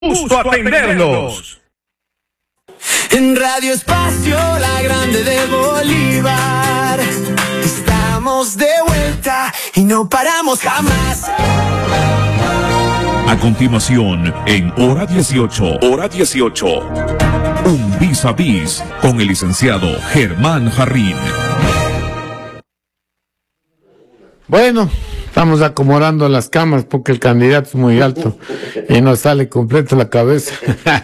Gusto atenderlos. En Radio Espacio, la grande de Bolívar, estamos de vuelta y no paramos jamás. A continuación, en Hora 18, un vis a vis con el licenciado Germán Jarrín. Bueno, estamos acomodando las camas porque el candidato es muy alto y no sale completo la cabeza.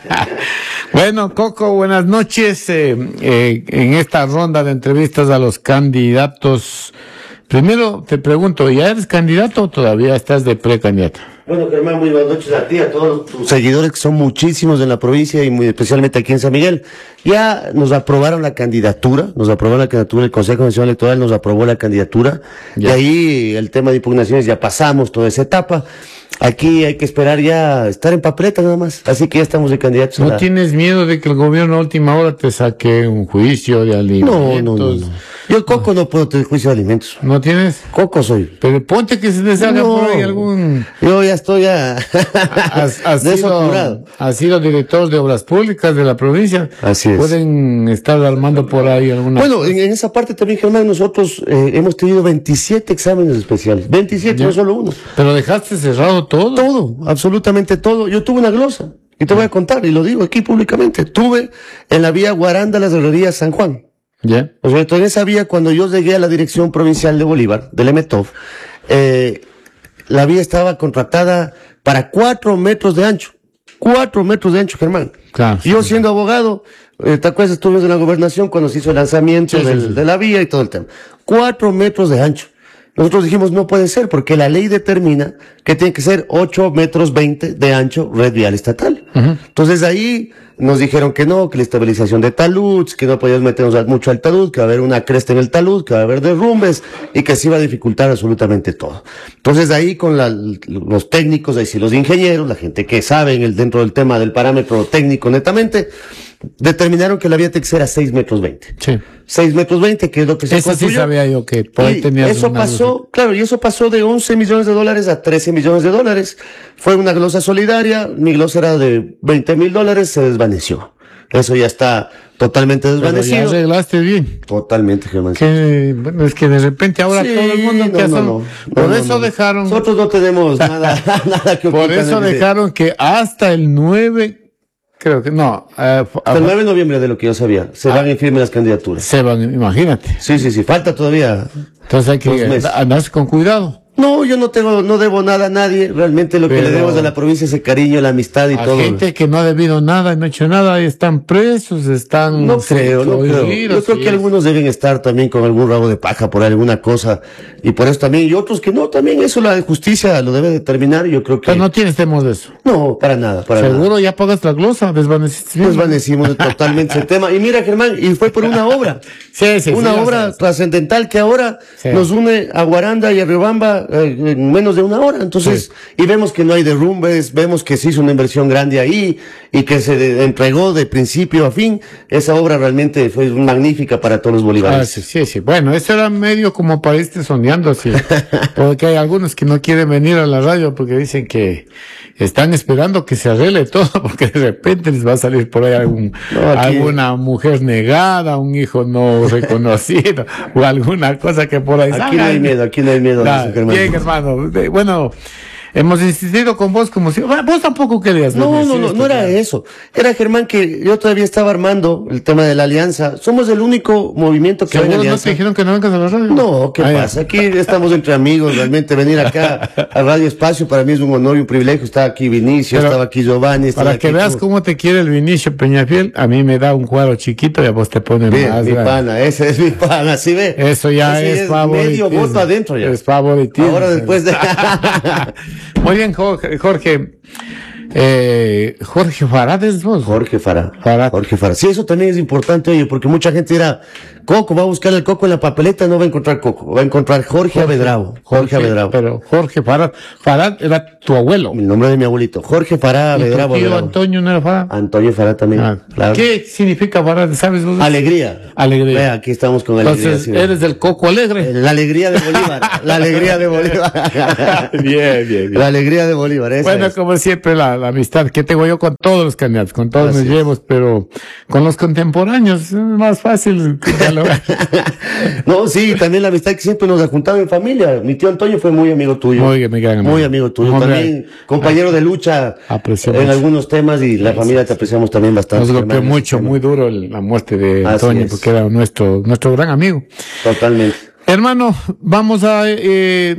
Bueno, Coco, buenas noches. En esta ronda de entrevistas a los candidatos, primero te pregunto, ¿ya eres candidato o todavía estás de precandidato? Bueno, Germán, muy buenas noches a ti, a todos tus seguidores, que son muchísimos en la provincia y muy especialmente aquí en San Miguel. Ya nos aprobaron la candidatura, el Consejo Nacional Electoral nos aprobó la candidatura. Ya. De ahí el tema de impugnaciones ya pasamos toda esa etapa. Aquí hay que esperar ya estar en papeleta nada más, así que ya estamos de candidatos. ¿No tienes miedo de que el gobierno a última hora te saque un juicio de alimentos? No. Yo Coco no puedo tener juicio de alimentos. ¿No tienes? Coco soy. Pero ponte que se te salga por ahí algún... Yo ya estoy desapurado. Ha sido director de obras públicas de la provincia. Así es. Pueden estar armando por ahí alguna... Bueno, en esa parte también, Germán, nosotros hemos tenido 27 exámenes especiales. 27, no solo uno. Pero dejaste cerrado todo. Todo, absolutamente todo. Yo tuve una glosa, y te voy a contar, y lo digo aquí públicamente. Tuve en la vía Guaranda, las herrerías San Juan. Ya. O sea, en esa vía, cuando yo llegué a la dirección provincial de Bolívar, del EMETOF, la vía estaba contratada para 4 metros de ancho. 4 metros de ancho, Germán. Claro. Yo siendo abogado, ¿te acuerdas? Estuvimos en la gobernación cuando se hizo el lanzamiento de la vía y todo el tema. 4 metros de ancho. Nosotros dijimos, no puede ser, porque la ley determina que tiene que ser 8 metros 20 de ancho red vial estatal. Entonces ahí nos dijeron que no, que la estabilización de taludes, que no podíamos meternos mucho al talud, que va a haber una cresta en el talud, que va a haber derrumbes, y que se iba a dificultar absolutamente todo. Entonces ahí con los técnicos, ahí sí los ingenieros, la gente que sabe dentro del tema del parámetro técnico netamente, determinaron que la vía tiene que ser a 6 metros 20. Sí. 6 metros 20, que es lo que se construyó. Sí sabía yo que por ahí tenías eso pasó, claro, y eso pasó de 11 millones de dólares a 13 millones de dólares. Fue una glosa solidaria, mi glosa era de $20,000, se desvaneció. Eso ya está totalmente desvanecido. Pero ya arreglaste bien. Totalmente, Germán. Bueno, es que de repente ahora todo el mundo por eso dejaron. Nosotros no tenemos nada que por eso dejaron que hasta el 9, creo que no. Hasta el 9 de noviembre, de lo que yo sabía, se van en firme las candidaturas. Se van, imagínate. Sí, falta todavía. Entonces hay que andarse con cuidado. No, yo no debo nada a nadie. Realmente lo que le debo es a la provincia ese cariño, la amistad y todo. Gente que no ha debido nada, no ha hecho nada, están presos, están... No creo. Yo creo que algunos deben estar también con algún rabo de paja por alguna cosa. Y por eso también, y otros que no, también eso la justicia lo debe determinar. Yo creo que... Pero no tienes temor de eso. No, para nada, ¿Seguro ya pagas la glosa? Desvanecimos totalmente el tema. Y mira, Germán, y fue por una obra. Una obra trascendental que ahora nos une a Guaranda y a Riobamba en menos de una hora. Entonces, y vemos que no hay derrumbes, vemos que se hizo una inversión grande ahí y que se entregó de principio a fin. Esa obra realmente fue magnífica para todos los bolivarenses. Sí. Bueno, eso era medio como para irte soñando así. Porque hay algunos que no quieren venir a la radio porque dicen que están esperando que se arregle todo, porque de repente les va a salir por ahí alguna mujer negada, un hijo no reconocido, o alguna cosa que por ahí salga. Aquí no hay miedo. Bien, hermano. Bueno, hemos insistido con vos como si... Vos tampoco querías. No era eso. Era, Germán, que yo todavía estaba armando el tema de la alianza. Somos el único movimiento que va en alianza. ¿No te dijeron que no vengas a la radio? No, ¿qué pasa? Aquí estamos entre amigos, realmente venir acá a Radio Espacio para mí es un honor y un privilegio. Estaba aquí Vinicio, estaba aquí Giovanni. Para que veas cómo te quiere el Vinicio Peñafiel, a mí me da un cuadro chiquito y a vos te ponen más. Mi pana, ese es mi pana, ¿sí ve? Eso ya es favoritismo. Medio voto adentro ya. Es favoritismo. Ahora después de... Muy bien, Jorge. Jorge Farad es vos. Jorge Farad. Sí, eso también es importante, oye, porque mucha gente dirá, Coco, va a buscar el Coco en la papeleta, no va a encontrar Coco, va a encontrar Jorge Avedrao. Pero Jorge Farad era tu abuelo. El nombre de mi abuelito, Jorge Farad Avedrao. ¿Y tu tío Antonio no era Farad? Antonio Farad también, claro. ¿Qué significa Farad, sabes vos? Alegría. Vea, aquí estamos con alegría. Entonces, eres del Coco Alegre. La alegría de Bolívar. Bien. La alegría de Bolívar. Bueno, como siempre, la la amistad que tengo yo con todos los candidatos, con todos me llevo, pero con los contemporáneos es más fácil dialogar. No, sí, también la amistad que siempre nos ha juntado en familia. Mi tío Antonio fue muy amigo tuyo. Muy gran amigo. Muy amigo tuyo. Hombre, también compañero de lucha apreciamos en algunos temas y la familia te apreciamos también bastante. Nos golpeó mucho, muy duro la muerte de Antonio, porque era nuestro gran amigo. Totalmente. Hermano, vamos a ¿qué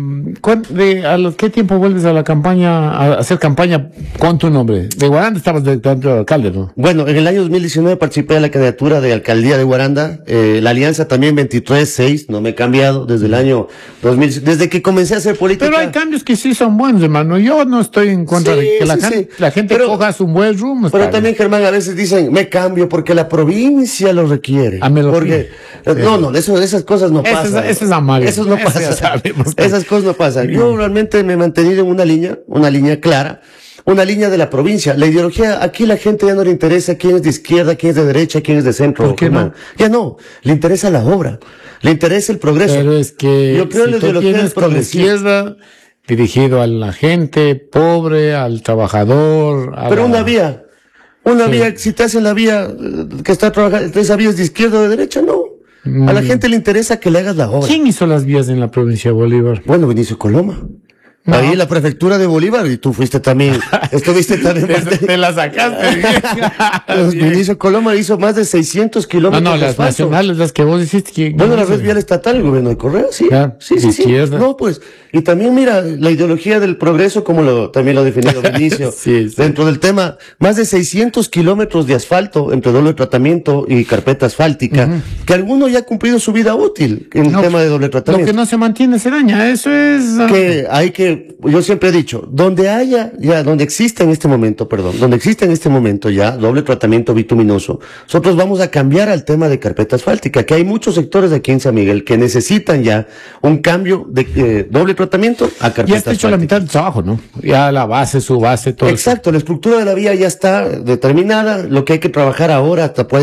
tiempo vuelves a la campaña, a hacer campaña con tu nombre? De Guaranda estabas de alcalde, ¿no? Bueno, en el año 2019 participé en la candidatura de alcaldía de Guaranda, la alianza también 23-6, no me he cambiado desde el año 2000, desde que comencé a hacer política. Pero hay cambios que sí son buenos, hermano. Yo no estoy en contra de que la gente coja su buen rumbo. Pero también, Germán, a veces dicen, me cambio porque la provincia lo requiere. Porque, no, esas cosas no pasan. Eso es amague. Eso no pasa. Esas cosas no pasan. Yo realmente me he mantenido en una línea clara, una línea de la provincia. La ideología, aquí la gente ya no le interesa quién es de izquierda, quién es de derecha, quién es de centro. ¿Por qué no? Ya no, le interesa la obra, le interesa el progreso. Pero es que yo creo en la ideología del progresista dirigido a la gente pobre, al trabajador. Pero una vía, si te hacen la vía que está trabajando, esa vía es de izquierda o de derecha, no. A la gente le interesa que le hagas la obra. ¿Quién hizo las vías en la provincia de Bolívar? Bueno, Vinicio Coloma. No. Ahí en la prefectura de Bolívar, y tú fuiste también, estuviste también. Te la sacaste. Vinicio Coloma hizo más de 600 kilómetros. No, las nacionales, las que vos hiciste. Bueno, la red vial estatal, el gobierno de Correa, sí. Sí. No, pues, y también mira, la ideología del progreso, como también lo ha definido Vinicio. Dentro del tema, más de 600 kilómetros de asfalto entre doble tratamiento y carpeta asfáltica, que alguno ya ha cumplido su vida útil en el tema de doble tratamiento. Lo que no se mantiene se daña, eso es. Que hay que, yo siempre he dicho, donde existe en este momento ya doble tratamiento bituminoso, nosotros vamos a cambiar al tema de carpeta asfáltica, que hay muchos sectores aquí en San Miguel que necesitan ya un cambio de doble tratamiento a carpeta asfáltica. Ya está hecho la mitad del trabajo, ¿no? Ya su base, todo. Exacto, la estructura de la vía ya está determinada, lo que hay que trabajar ahora hasta puede